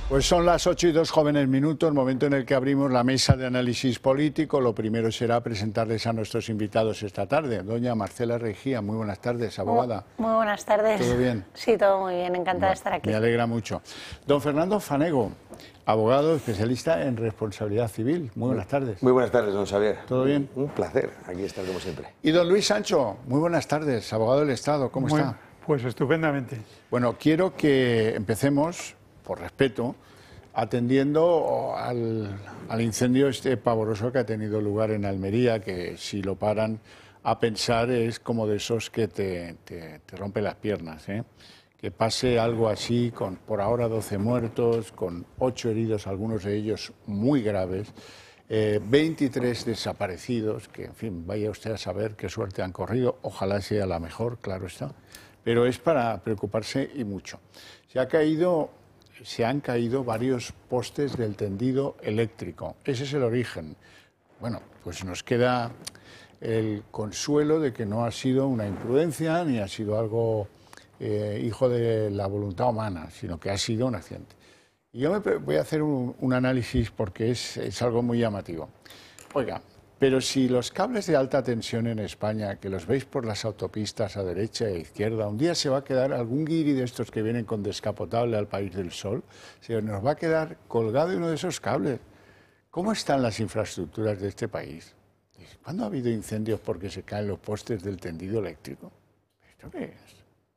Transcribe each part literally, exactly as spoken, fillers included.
Pues son las ocho y dos jóvenes minutos, momento en el que abrimos la mesa de análisis político. Lo primero será presentarles a nuestros invitados esta tarde. Doña Marcela Regía, muy buenas tardes, abogada. Muy, muy buenas tardes. ¿Todo bien? Sí, todo muy bien, encantada Bueno, de estar aquí. Me alegra mucho. Don Fernando Fanego, abogado especialista en responsabilidad civil. Muy buenas tardes. Muy buenas tardes, don Xavier. ¿Todo bien? Un placer, aquí estar como siempre. Y don Luis Sancho, muy buenas tardes, abogado del Estado. ¿Cómo Muy- está? Pues estupendamente. Bueno, quiero que empecemos, por respeto, atendiendo al, al incendio este pavoroso que ha tenido lugar en Almería, que si lo paran a pensar es como de esos que te, te, te rompe las piernas, ¿eh? Que pase algo así, con por ahora doce muertos, con ocho heridos, algunos de ellos muy graves, eh, veintitrés desaparecidos, que en fin, vaya usted a saber qué suerte han corrido, ojalá sea la mejor, claro está, pero es para preocuparse y mucho. Se ha caído... Se han caído varios postes del tendido eléctrico. Ese es el origen. Bueno, pues nos queda el consuelo de que no ha sido una imprudencia ni ha sido algo eh, hijo de la voluntad humana, sino que ha sido un accidente. Y yo me voy a hacer un, un análisis porque es, es algo muy llamativo. Oiga, pero si los cables de alta tensión en España, que los veis por las autopistas a derecha e izquierda, un día se va a quedar algún guiri de estos que vienen con descapotable al País del Sol, se nos va a quedar colgado uno de esos cables. ¿Cómo están las infraestructuras de este país? ¿Cuándo ha habido incendios porque se caen los postes del tendido eléctrico? ¿Esto qué es?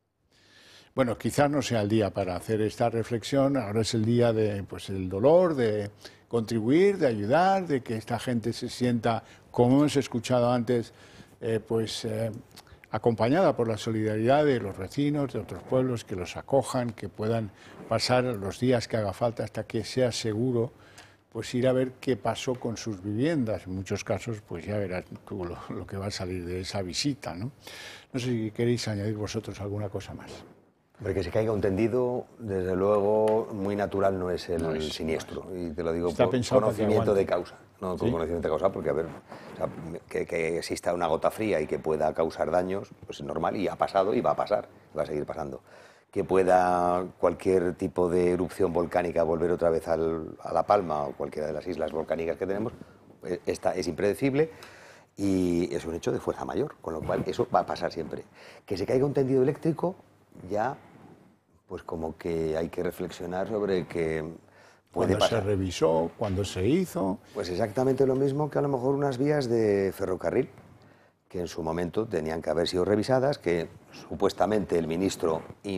Bueno, quizás no sea el día para hacer esta reflexión, ahora es el día de, pues, el dolor, de contribuir, de ayudar, de que esta gente se sienta, como hemos escuchado antes, eh, pues eh, acompañada por la solidaridad de los vecinos, de otros pueblos, que los acojan, que puedan pasar los días que haga falta hasta que sea seguro, pues ir a ver qué pasó con sus viviendas. En muchos casos, pues ya verás tú lo, lo que va a salir de esa visita, ¿no? No sé si queréis añadir vosotros alguna cosa más. Hombre, que se caiga un tendido, desde luego, muy natural no es el No es, siniestro. Y te lo digo Está por pensado para que conocimiento aguante. de causa. No por ¿Sí? conocimiento de causa, porque, a ver, o sea, que, que exista una gota fría y que pueda causar daños, pues es normal y ha pasado y va a pasar, y va a seguir pasando. Que pueda cualquier tipo de erupción volcánica volver otra vez al, a La Palma o cualquiera de las islas volcánicas que tenemos, eh, esta es impredecible. Y es un hecho de fuerza mayor, con lo cual eso va a pasar siempre. Que se caiga un tendido eléctrico, ya, pues como que hay que reflexionar sobre que puede Cuando pasar. se revisó, cuando se hizo. Pues exactamente lo mismo que a lo mejor unas vías de ferrocarril, que en su momento tenían que haber sido revisadas, que supuestamente el ministro